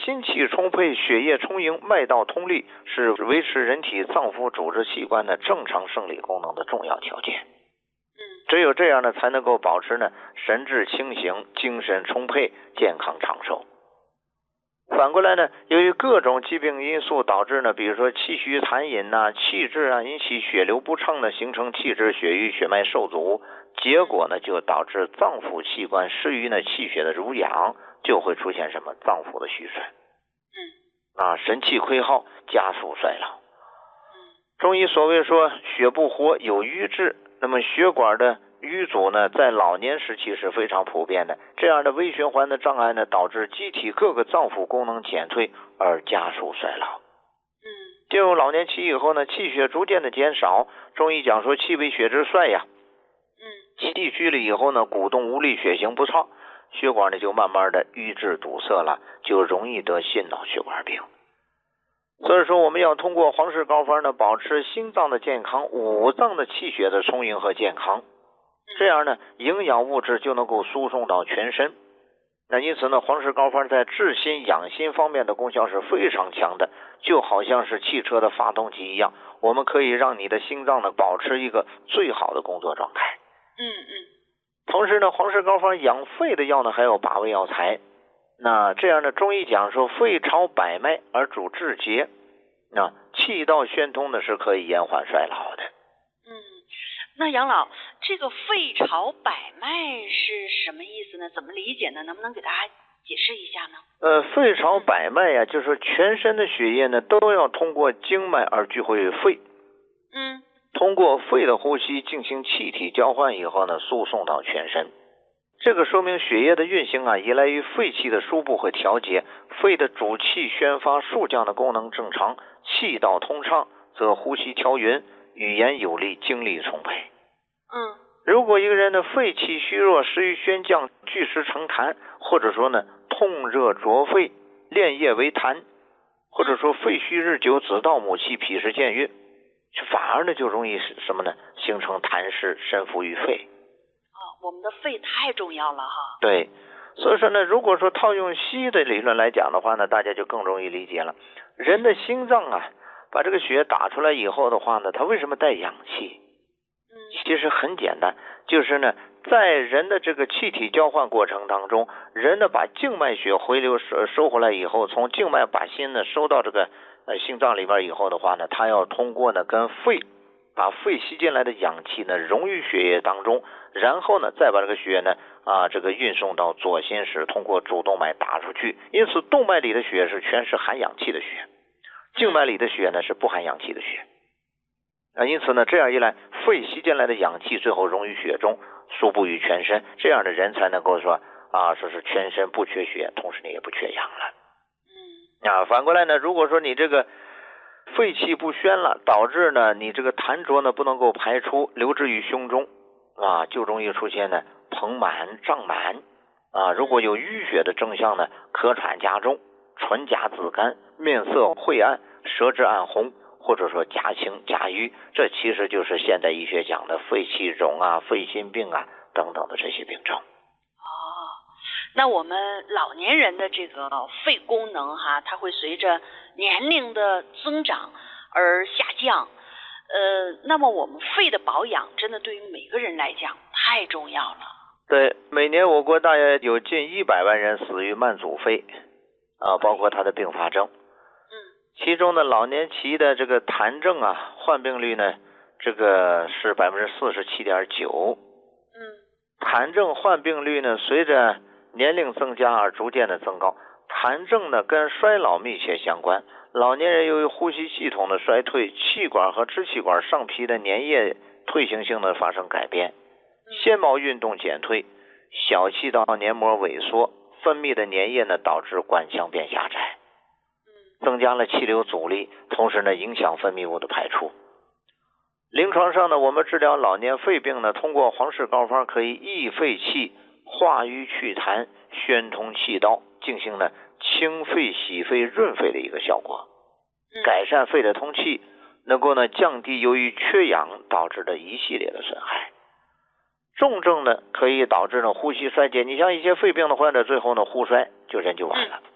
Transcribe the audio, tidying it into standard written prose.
心气充沛，血液充盈，脉道通利，是维持人体脏腑组织器官的正常生理功能的重要条件。只有这样呢，才能够保持呢神志清醒、精神充沛、健康长寿。反过来呢，由于各种疾病因素导致呢，比如说气虚痰饮呐、气滞啊，引起血流不畅呢，形成气滞血瘀、血脉受阻，结果呢就导致脏腑器官失于呢气血的濡养，就会出现什么脏腑的虚衰，神气亏耗，加速衰老。中医所谓说血不活有瘀滞，那么血管的瘀阻呢，在老年时期是非常普遍的。这样的微循环的障碍呢，导致机体各个脏腑功能减退，而加速衰老。进入老年期以后呢，气血逐渐的减少。中医讲说气为血之帅呀。气虚了以后呢，鼓动无力，血行不畅，血管呢就慢慢的瘀滞堵塞了，就容易得心脑血管病。所以说我们要通过黄氏膏方呢，保持心脏的健康，五脏的气血的充盈和健康，这样呢营养物质就能够输送到全身。那因此呢，黄氏膏方在治心养心方面的功效是非常强的，就好像是汽车的发动机一样，我们可以让你的心脏呢保持一个最好的工作状态。同时呢，黄氏膏方养肺的药呢还有8味药材。那这样呢，中医讲说肺朝百脉而主志节，气道宣通呢是可以延缓衰老的。 那杨老，这个肺朝百脉是什么意思呢？怎么理解呢？能不能给大家解释一下呢？ 肺朝百脉呀，就是全身的血液呢都要通过经脉而聚回肺。通过肺的呼吸进行气体交换以后呢，输送到全身。这个说明血液的运行依赖于肺气的输布和调节，肺的主气宣发肃降的功能正常，气道通畅，则呼吸调匀，语言有力，精力充沛。如果一个人的肺气虚弱，食欲宣降，聚食成痰，或者说呢痛热灼肺，恋液为痰，或者说肺虚日久，子盗母气，脾湿健运，反而呢就容易什么呢？形成痰湿，深伏于肺。 我们的肺太重要了哈。 对，所以说呢，如果说套用西医的理论来讲的话呢，大家就更容易理解了。人的心脏把这个血打出来以后的话呢，它为什么带氧气？其实很简单，就是呢，在人的这个气体交换过程当中，人呢把静脉血回流收回来以后，从静脉把心呢收到这个心脏里边以后的话呢，它要通过呢跟肺把肺吸进来的氧气呢溶于血液当中，然后呢再把这个血呢这个运送到左心室，通过主动脉打出去。因此动脉里的血全是含氧气的血，静脉里的血呢是不含氧气的血。因此呢，这样一来，肺吸进来的氧气最后溶于血中，输布于全身，这样的人才能够说说是全身不缺血，同时你也不缺氧了。反过来呢，如果说你这个肺气不宣了，导致呢你这个痰浊呢不能够排出，留置于胸中就容易出现呢膨满胀满如果有淤血的征象呢，咳喘加重，唇颊紫干，面色晦暗，舌质暗红，或者说加清加瘀，这其实就是现代医学讲的肺气肿肺心病等等的这些病症。 那我们老年人的这个肺功能它会随着年龄的增长而下降。那么我们肺的保养真的对于每个人来讲太重要了。 对，每年我国大约有近100万人死于慢阻肺包括它的并发症。其中的老年期的这个痰症患病率呢，这个是 47.9%。痰症患病率呢，随着年龄增加而逐渐的增高。痰症呢跟衰老密切相关，老年人由于呼吸系统的衰退，气管和支气管上皮的粘液退行性的发生改变，纤毛运动减退，小气道黏膜萎缩，分泌的粘液呢导致管腔变狭窄，增加了气流阻力，同时呢影响分泌物的排出。临床上呢，我们治疗老年肺病呢，通过黄氏膏方可以益肺气、化瘀祛痰、宣通气道，进行呢清肺洗肺润肺的一个效果，改善肺的通气，能够呢降低由于缺氧导致的一系列的损害。重症呢可以导致呢呼吸衰竭，你像一些肺病的患者，最后呢呼衰就人就完了。